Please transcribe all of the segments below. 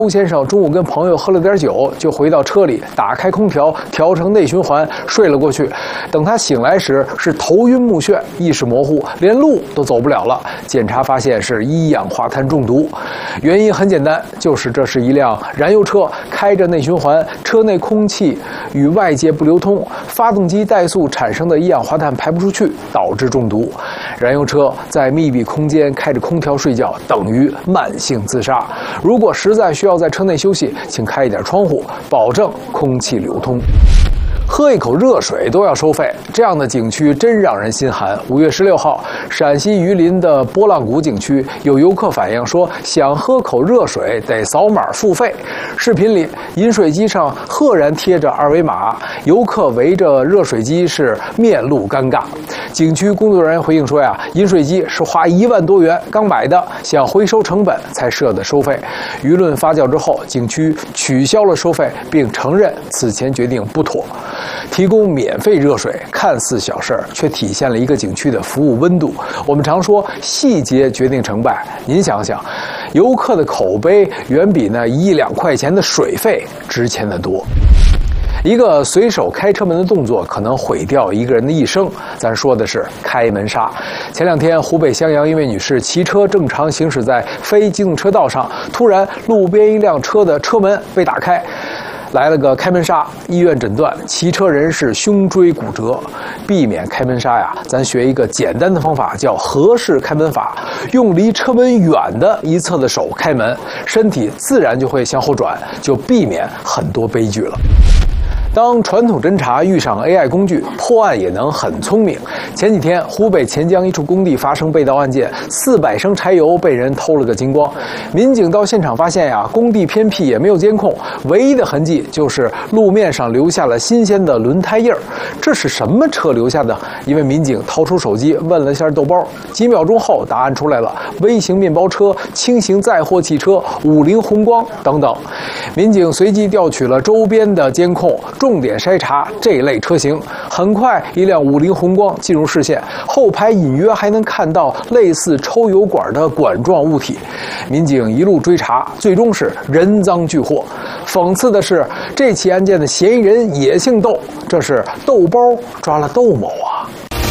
周先生中午跟朋友喝了点酒，就回到车里，打开空调，调成内循环，睡了过去。等他醒来时，是头晕目眩，意识模糊，连路都走不了了。检查发现是一氧化碳中毒，原因很简单，就是这是一辆燃油车，开着内循环，车内空气与外界不流通，发动机怠速产生的一氧化碳排不出去，导致中毒。燃油车在密闭空间开着空调睡觉，等于慢性自杀。如果实在需要在车内休息，请开一点窗户，保证空气流通。喝一口热水都要收费，这样的景区真让人心寒。5月16号，陕西榆林的波浪谷景区有游客反映说，想喝口热水得扫码付费。视频里，饮水机上赫然贴着二维码，游客围着热水机是面露尴尬。景区工作人员回应说饮水机是花1万多元刚买的，想回收成本才设的收费。舆论发酵之后，景区取消了收费，并承认此前决定不妥。提供免费热水看似小事儿，却体现了一个景区的服务温度。我们常说细节决定成败，您想想，游客的口碑远比那1、2块钱的水费值钱得多。一个随手开车门的动作可能毁掉一个人的一生，咱说的是开门杀。前2天，湖北襄阳一位女士骑车正常行驶在非机动车道上，突然路边一辆车的车门被打开，来了个开门杀。医院诊断骑车人是胸椎骨折。避免开门杀咱学一个简单的方法，叫合式开门法，用离车门远的一侧的手开门，身体自然就会向后转，就避免很多悲剧了。当传统侦查遇上 AI 工具，破案也能很聪明。前几天，湖北潜江一处工地发生被盗案件，400升柴油被人偷了个精光。民警到现场发现工地偏僻，也没有监控，唯一的痕迹就是路面上留下了新鲜的轮胎印儿。这是什么车留下的？一位民警掏出手机问了一下豆包，几秒钟后答案出来了：微型面包车、轻型载货汽车、50宏光等等。民警随即调取了周边的监控，重点筛查这类车型。很快，一辆50宏光进入视线，后排隐约还能看到类似抽油管的管状物体。民警一路追查，最终是人赃俱获。讽刺的是，这起案件的嫌疑人也姓窦，这是豆包抓了窦某啊！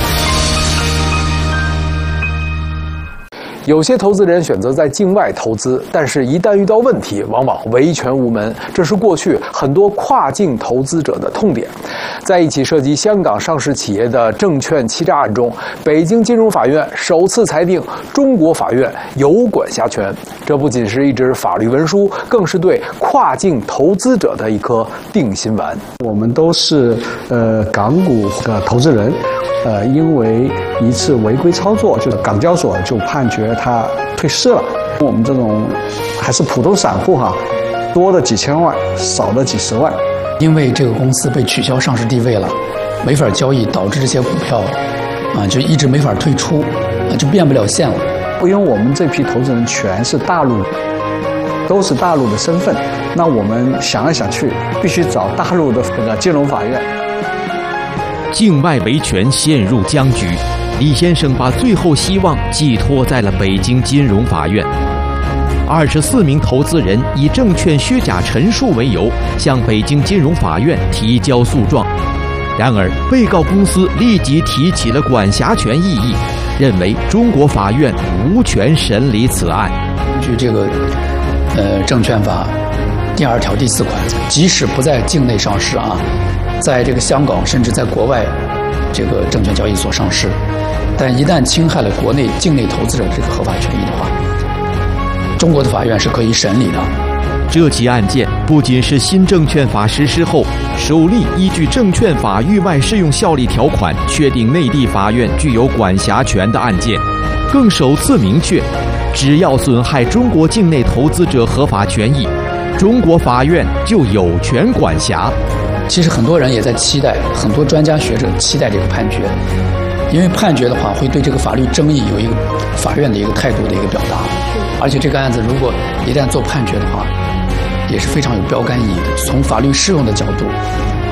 有些投资人选择在境外投资，但是一旦遇到问题，往往维权无门，这是过去很多跨境投资者的痛点。在一起涉及香港上市企业的证券欺诈案中，北京金融法院首次裁定中国法院有管辖权。这不仅是一纸法律文书，更是对跨境投资者的一颗定心丸。 我们都是港股的投资人。因为一次违规操作，就是港交所就判决他退市了。我们这种还是普通散户多的几千万，少的几十万。 因为这个公司被取消上市地位了，没法交易，导致这些股票就一直没法退出，就变不了现了。 因为我们这批投资人全是大陆，都是大陆的身份，那我们想来想去，必须找大陆的这个金融法院。 境外维权陷入僵局，李先生把最后希望寄托在了北京金融法院。24名投资人以证券虚假陈述为由，向北京金融法院提交诉状。然而，被告公司立即提起了管辖权异议，认为中国法院无权审理此案。 据这个证券法第2条第4款，即使不在境内上市在这个香港甚至在国外这个证券交易所上市，但一旦侵害了国内境内投资者这个合法权益的话，中国的法院是可以审理的。 这起案件不仅是新证券法实施后首例依据证券法域外适用效力条款确定内地法院具有管辖权的案件，更首次明确，只要损害中国境内投资者合法权益，中国法院就有权管辖。 其实很多人也在期待，很多专家学者期待这个判决，因为判决的话会对这个法律争议有一个法院的一个态度的一个表达，而且这个案子如果一旦做判决的话，也是非常有标杆意义的。从法律适用的角度，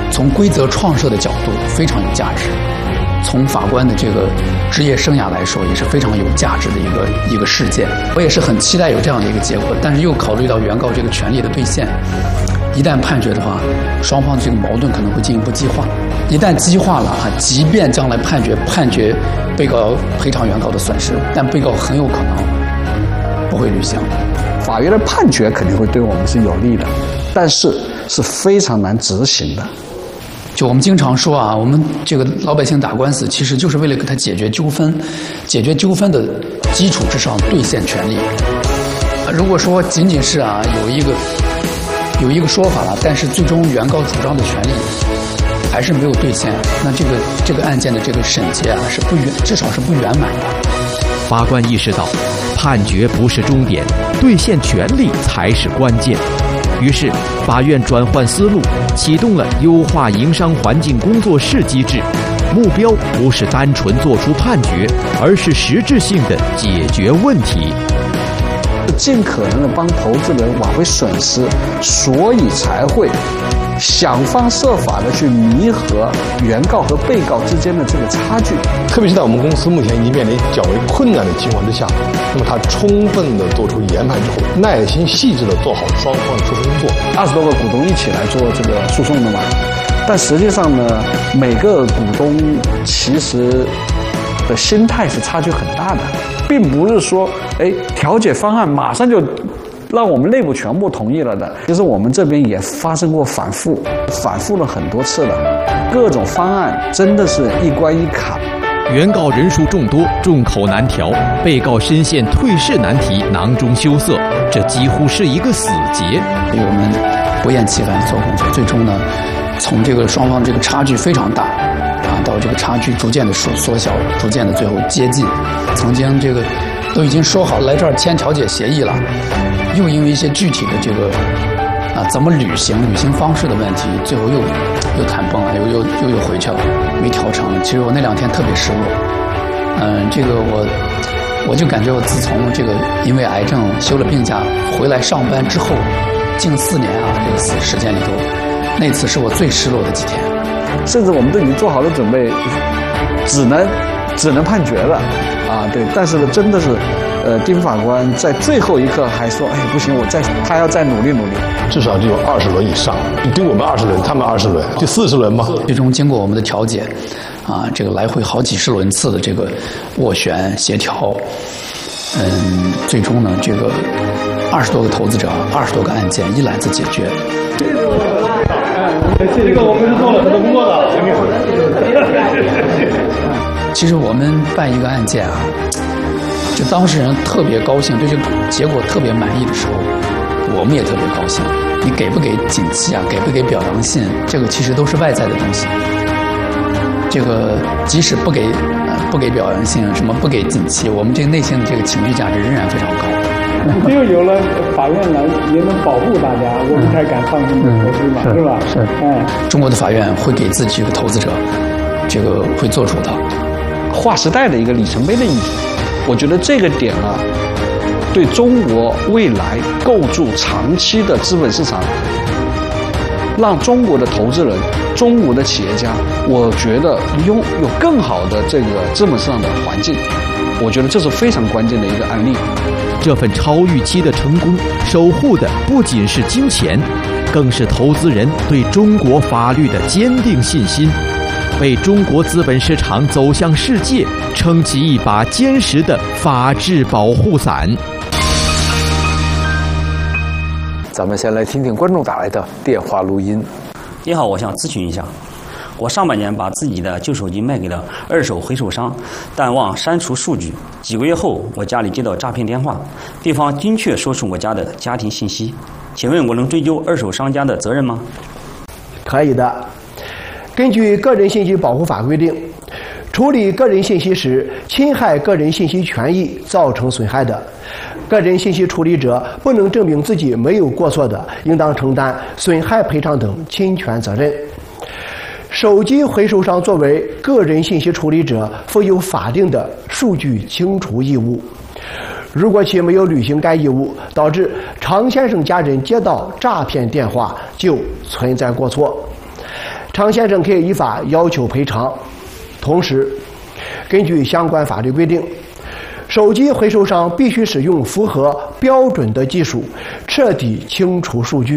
从规则创设的角度非常有价值，从法官的这个职业生涯来说也是非常有价值的一个事件。我也是很期待有这样的一个结果，但是又考虑到原告这个权利的兑现，一旦判决的话，双方的这个矛盾可能会进一步激化。一旦激化了即便将来判决被告赔偿原告的损失，但被告很有可能不会履行。 法院的判决肯定会对我们是有利的，但是是非常难执行的。 就我们经常说我们这个老百姓打官司，其实就是为了给他解决纠纷，解决纠纷的基础之上兑现权利。如果说仅仅是有一个说法了，但是最终原告主张的权利还是没有兑现，那这个案件的这个审结至少是不圆满的。 法官意识到，判决不是终点，兑现权利才是关键。于是，法院转换思路，启动了优化营商环境工作室机制，目标不是单纯做出判决，而是实质性的解决问题。 尽可能的帮投资人挽回损失，所以才会想方设法的去弥合原告和被告之间的这个差距。 特别是在我们公司目前已经面临较为困难的情况之下，那么他充分的做出研判之后，耐心细致的做好双方的诉讼工作。 20多个股东一起来做这个诉讼的嘛，但实际上呢，每个股东其实的心态是差距很大的，并不是说调解方案马上就让我们内部全部同意了的。其实我们这边也发生过反复了很多次了，各种方案真的是一关一卡。 原告人数众多，众口难调，被告深陷退市难题，囊中羞涩，这几乎是一个死结。 我们不厌其烦做工作，最终呢，从这个双方这个差距非常大到这个差距逐渐的缩小，逐渐的最后接近。曾经这个都已经说好来这儿签调解协议了，又因为一些具体的这个怎么履行方式的问题，最后又谈崩了，又回去了，没调成。其实我那2天特别失落。这个我就感觉我自从这个因为癌症休了病假回来上班之后，近4年这个时间里头，那次是我最失落的几天。 甚至我们都已经做好了准备，只能判决了对。但是呢，真的是丁法官在最后一刻还说不行，他要再努力， 至少就有20轮以上，对我们20轮，他们20轮，就40轮嘛。 最终经过我们的调解这个来回好几十轮次的这个斡旋协调，最终呢，这个20多个投资者，20多个案件一揽子解决。 这个我们是做了很多工作的。 其实我们办一个案件就当事人特别高兴，对这个结果特别满意的时候，我们也特别高兴。你给不给锦旗给不给表扬信，这个其实都是外在的东西。这个即使不给表扬信，什么不给锦旗，我们这个内心的这个情绪价值仍然非常高。 只有有了法院来也能保护大家，我们才敢放心投资嘛，是吧？ 是。中国的法院会给自己这个投资者，这个会做出的划时代的一个里程碑的意义。我觉得这个点对中国未来构筑长期的资本市场，让中国的投资人、中国的企业家，我觉得有更好的这个资本市场的环境。我觉得这是非常关键的一个案例。 这份超预期的成功，守护的不仅是金钱，更是投资人对中国法律的坚定信心，为中国资本市场走向世界撑起一把坚实的法治保护伞。 咱们先来听听观众打来的电话录音。 你好，我想咨询一下，我上半年把自己的旧手机卖给了2手回收商，但忘删除数据。几个月后，我家里接到诈骗电话，对方精确说出我家的家庭信息。请问我能追究2手商家的责任吗？ 可以的。根据《个人信息保护法》规定，处理个人信息时侵害个人信息权益造成损害的，个人信息处理者不能证明自己没有过错的，应当承担损害赔偿等侵权责任。手机回收商作为个人信息处理者，负有法定的数据清除义务。如果其没有履行该义务，导致常先生家人接到诈骗电话，就存在过错。 常先生可以依法要求赔偿。同时，根据相关法律规定，手机回收商必须使用符合标准的技术，彻底清除数据。